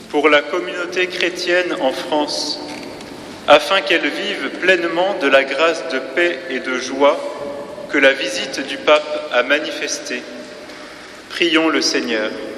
pour la communauté chrétienne en France, afin qu'elle vive pleinement de la grâce de paix et de joie que la visite du pape a manifestée. Prions le Seigneur.